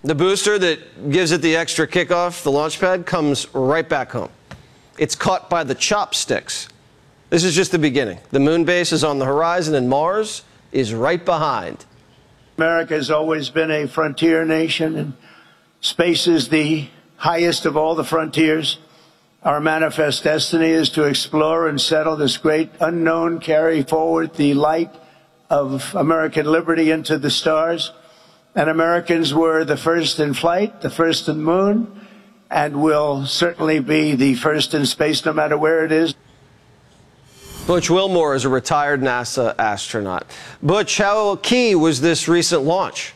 The booster that gives it the extra kickoff, the launch pad, comes right back home. It's caught by the chopsticks. This is just the beginning. The moon base is on the horizon, and Mars is right behind. America has always been a frontier nation, and space is the highest of all the frontiers. Our manifest destiny is to explore and settle this great unknown, carry forward the light of American liberty into the stars. And Americans were the first in flight, the first in the moon, and will certainly be the first in space no matter where it is. Butch Wilmore is a retired NASA astronaut. Butch, how key was this recent launch?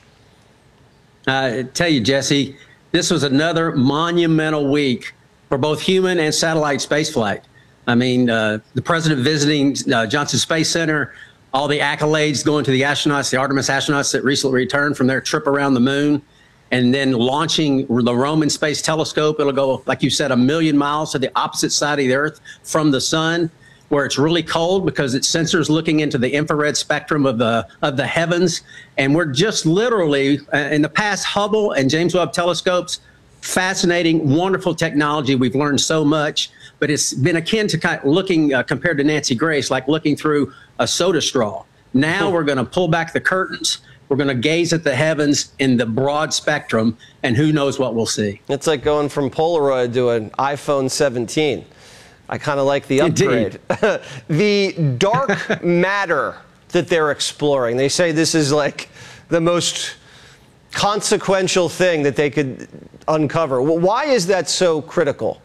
I tell you, Jesse, this was another monumental week for both human and satellite spaceflight. I mean, the president visiting Johnson Space Center, all the accolades going to the astronauts, the Artemis astronauts that recently returned from their trip around the moon, and then launching the Roman Space Telescope. It'll go, like you said, 1 million miles to the opposite side of the Earth from the sun, where it's really cold because its sensors looking into the infrared spectrum of the heavens. And we're just literally, in the past, Hubble and James Webb telescopes, fascinating, wonderful technology. We've learned so much, but it's been akin to kind of looking, compared to Nancy Grace, like looking through a soda straw. Now we're going to pull back the curtains. We're going to gaze at the heavens in the broad spectrum, and who knows what we'll see. It's like going from Polaroid to an iPhone 17. I kind of like the upgrade. The dark matter that they're exploring, they say this is like the most consequential thing that they could uncover. Well, why is that so critical?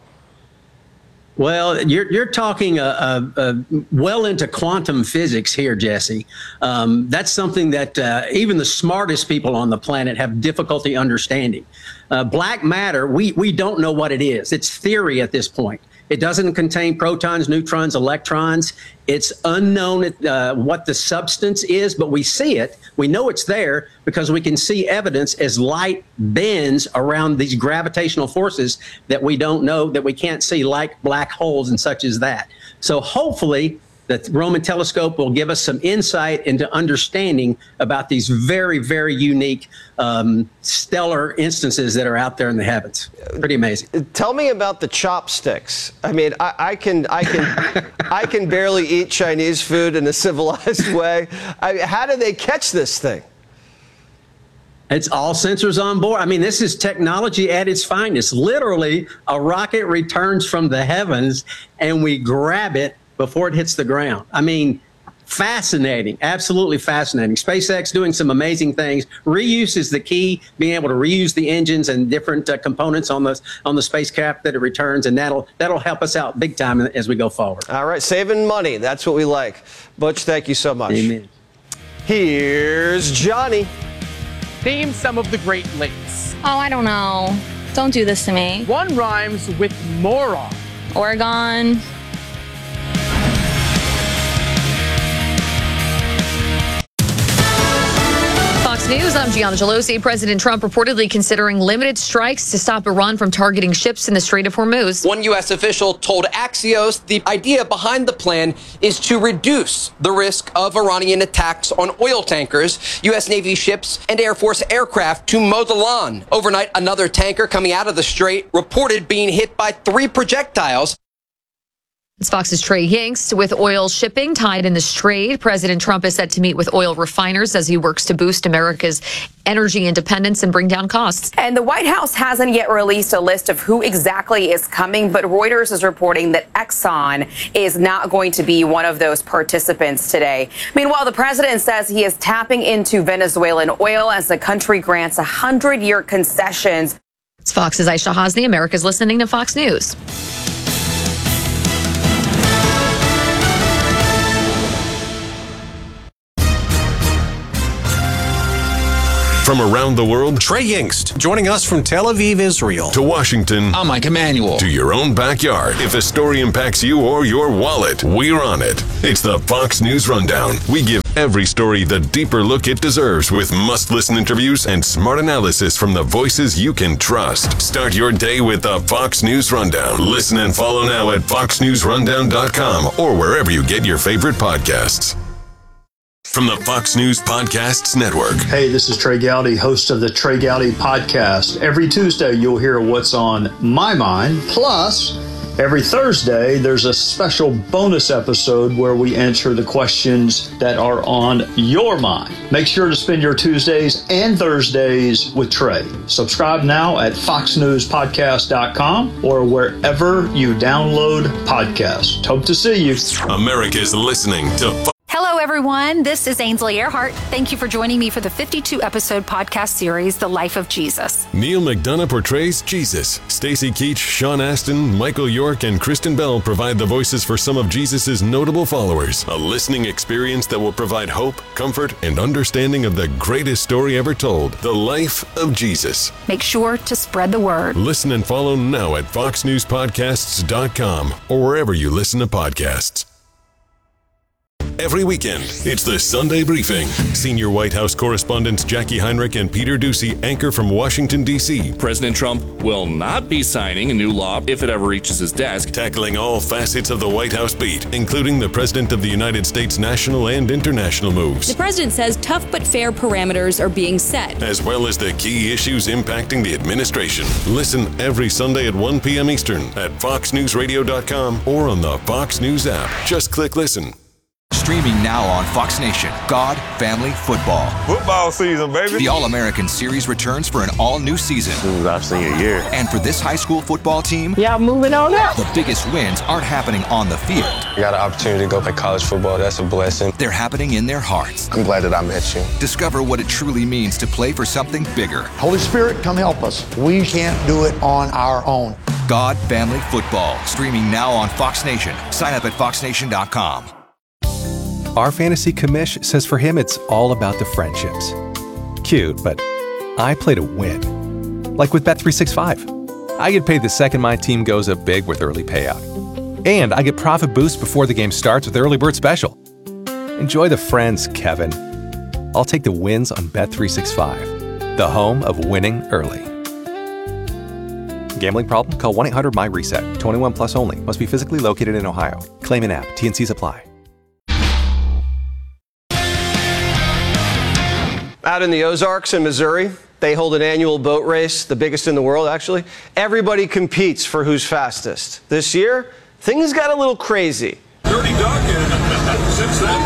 Well, you're talking well into quantum physics here, Jesse. That's something that even the smartest people on the planet have difficulty understanding. Black matter, we don't know what it is. It's theory at this point. It doesn't contain protons, neutrons, electrons. It's unknown what the substance is, but we see it. We know it's there because we can see evidence as light bends around these gravitational forces that we don't know, that we can't see, like black holes and such as that. So hopefully the Roman telescope will give us some insight into understanding about these very, very unique stellar instances that are out there in the heavens. Pretty amazing. Tell me about the chopsticks. I mean, I can barely eat Chinese food in a civilized way. How do they catch this thing? It's all sensors on board. I mean, this is technology at its finest. Literally, a rocket returns from the heavens and we grab it before it hits the ground. I mean, fascinating, absolutely fascinating. SpaceX doing some amazing things. Reuse is the key, being able to reuse the engines and different components on the spacecraft that it returns, and that'll help us out big time as we go forward. All right, saving money, that's what we like. Butch, thank you so much. Amen. Here's Johnny. Name some of the Great Lakes. Oh, I don't know. Don't do this to me. One rhymes with moron. Oregon. Fox News, I'm Gianna Gelosi. President Trump reportedly considering limited strikes to stop Iran from targeting ships in the Strait of Hormuz. One U.S. official told Axios the idea behind the plan is to reduce the risk of Iranian attacks on oil tankers, U.S. Navy ships, and Air Force aircraft to mow the lawn. Overnight, another tanker coming out of the Strait reported being hit by 3 projectiles. It's Fox's Trey Yingst. With oil shipping tied in the Strait, President Trump is set to meet with oil refiners as he works to boost America's energy independence and bring down costs. And the White House hasn't yet released a list of who exactly is coming, but Reuters is reporting that Exxon is not going to be one of those participants today. Meanwhile, the president says he is tapping into Venezuelan oil as the country grants 100-year concessions. It's Fox's Aisha Hasni. America's listening to Fox News. From around the world, Trey Yingst, joining us from Tel Aviv, Israel. To Washington. I'm Mike Emanuel. To your own backyard. If a story impacts you or your wallet, we're on it. It's the Fox News Rundown. We give every story the deeper look it deserves with must-listen interviews and smart analysis from the voices you can trust. Start your day with the Fox News Rundown. Listen and follow now at foxnewsrundown.com or wherever you get your favorite podcasts. from the Fox News Podcasts Network. Hey, this is Trey Gowdy, host of the Trey Gowdy Podcast. Every Tuesday, you'll hear what's on my mind. Plus, every Thursday, there's a special bonus episode where we answer the questions that are on your mind. Make sure to spend your Tuesdays and Thursdays with Trey. Subscribe now at foxnewspodcast.com or wherever you download podcasts. Hope to see you. America's listening to Hello, everyone. This is Ainsley Earhart. Thank you for joining me for the 52-episode podcast series, The Life of Jesus. Neil McDonough portrays Jesus. Stacey Keach, Sean Astin, Michael York, and Kristen Bell provide the voices for some of Jesus' notable followers. A listening experience that will provide hope, comfort, and understanding of the greatest story ever told, The Life of Jesus. Make sure to spread the word. Listen and follow now at foxnewspodcasts.com or wherever you listen to podcasts. Every weekend, it's the Sunday Briefing. Senior White House correspondents Jackie Heinrich and Peter Doocy anchor from Washington, D.C. President Trump will not be signing a new law if it ever reaches his desk. Tackling all facets of the White House beat, including the President of the United States' national and international moves. The president says tough but fair parameters are being set, as well as the key issues impacting the administration. Listen every Sunday at 1 p.m. Eastern at foxnewsradio.com or on the Fox News app. Just click listen. Streaming now on Fox Nation, God, Family, Football. Football season, baby. The All-American Series returns for an all-new season. This is our senior year. And for this high school football team, moving on up. The biggest wins aren't happening on the field. I got an opportunity to go play college football. That's a blessing. They're happening in their hearts. I'm glad that I met you. Discover what it truly means to play for something bigger. Holy Spirit, come help us. We can't do it on our own. God, Family, Football. Streaming now on Fox Nation. Sign up at foxnation.com. Our fantasy commish says for him it's all about the friendships. Cute, but I play to win. Like with Bet365. I get paid the second my team goes up big with early payout. And I get profit boost before the game starts with Early Bird Special. Enjoy the friends, Kevin. I'll take the wins on Bet365, the home of winning early. Gambling problem? Call 1-800-MY-RESET. 21 plus only. Must be physically located in Ohio. Claim an app. T&Cs apply. Out in the Ozarks in Missouri, they hold an annual boat race, the biggest in the world, actually. Everybody competes for who's fastest. This year, things got a little crazy. Dirty Duck, and since then,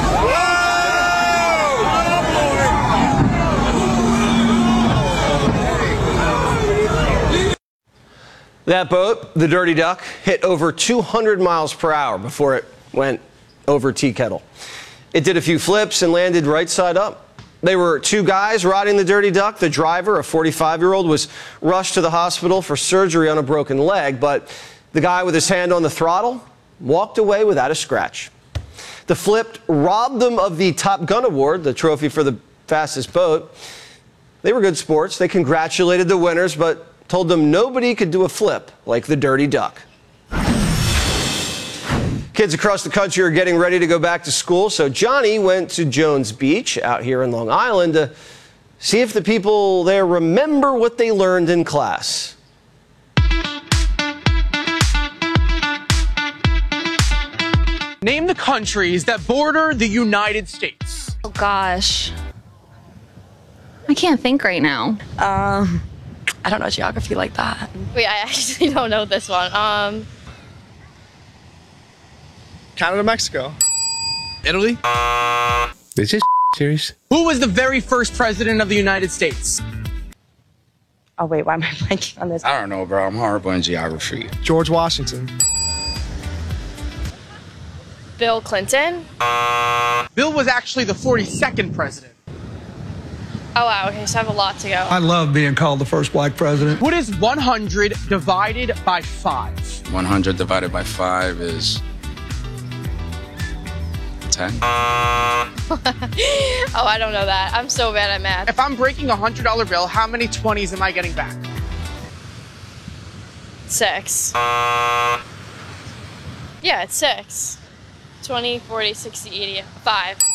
that boat, the Dirty Duck, hit over 200 miles per hour before it went over Tea Kettle. It did a few flips and landed right side up. There were two guys riding the Dirty Duck. The driver, a 45-year-old, was rushed to the hospital for surgery on a broken leg, but the guy with his hand on the throttle walked away without a scratch. The flip robbed them of the Top Gun Award, the trophy for the fastest boat. They were good sports. They congratulated the winners, but told them nobody could do a flip like the Dirty Duck. Kids across the country are getting ready to go back to school, so Johnny went to Jones Beach out here in Long Island to see if the people there remember what they learned in class. Name the countries that border the United States. Oh, gosh. I can't think right now. I don't know geography like that. Wait, I actually don't know this one. Canada, Mexico. Italy? Is this serious? Who was the very first president of the United States? Oh, wait, why am I blanking on this? I don't know, bro. I'm horrible in geography. George Washington. Bill Clinton? Bill was actually the 42nd president. Oh, wow. Okay, so I have a lot to go. I love being called the first black president. What is 100 divided by 5? 100 divided by 5 is 10. Oh, I don't know that. I'm so bad at math. If I'm breaking a $100 bill, how many 20s am I getting back? 6. Yeah, it's 6. 20, 40, 60, 80, 5.